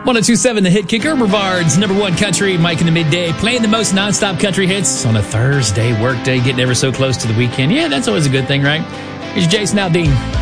1027 The Hit Kicker, Brevard's number one country, Mike in the midday, playing the most nonstop country hits on a Thursday workday, getting ever so close to the weekend. Yeah, that's always a good thing, right? Here's Jason Aldean.